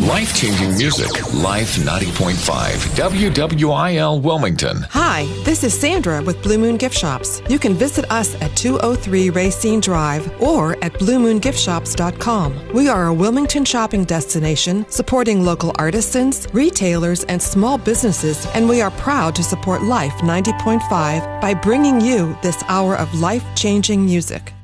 Life-changing music. Life 90.5. WWIL Wilmington. Hi, this is Sandra with Blue Moon Gift Shops. You can visit us at 203 Racine Drive or at bluemoongiftshops.com. We are a Wilmington shopping destination supporting local artisans, retailers, and small businesses, and we are proud to support Life 90.5 by bringing you this hour of life-changing music.